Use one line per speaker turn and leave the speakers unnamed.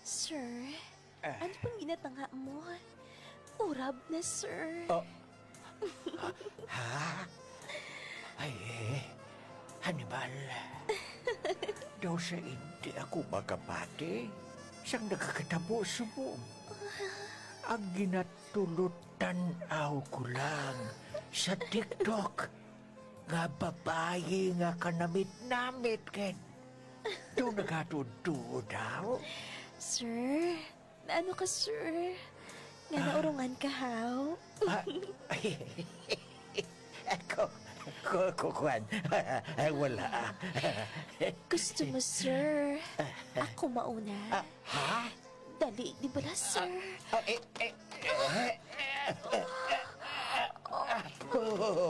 Sir, ano pang ginatanga mo? Urab na, sir.
Ha? Ay, Hannibal. Daw sa hindi ako magapati. Siyang nakakatapos mo. Ang ginatulutan ko lang sa TikTok nga babae nga kanamit-namit ken. Doon nagatudo daw.
Sir, naano ka, sir? Nga naurungan ka, how?
Kukuan. Wala.
Gusto mo, sir? Ako mauna.
Ha?
Dali, di ba, sir?